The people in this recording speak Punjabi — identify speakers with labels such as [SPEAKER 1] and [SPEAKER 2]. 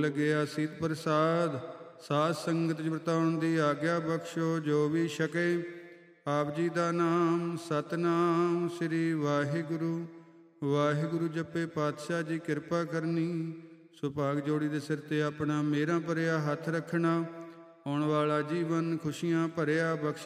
[SPEAKER 1] ਲੱਗਿਆ ਸੀਤ ਪ੍ਰਸਾਦ। ਸਾਧ ਸੰਗਤ ਚ ਵਰਤਾਉਣ ਦੀ ਆਗਿਆ ਬਖਸ਼ੋ, ਜੋ ਵੀ ਛਕੇ ਆਪ ਜੀ ਦਾ ਨਾਮ। ਸਤਿਨਾਮ ਸ੍ਰੀ ਵਾਹਿਗੁਰੂ। ਵਾਹਿਗੁਰੂ ਜਪੇ ਪਾਤਸ਼ਾਹ ਜੀ ਕਿਰਪਾ ਕਰਨੀ। ਸੁਭਾਗ ਜੋੜੀ ਦੇ ਸਿਰ ਤੇ ਆਪਣਾ ਮੇਰਾ ਭਰਿਆ ਹੱਥ ਰੱਖਣਾ। ਆਉਣ ਵਾਲਾ ਜੀਵਨ ਖੁਸ਼ੀਆਂ ਭਰਿਆ ਬਖਸ਼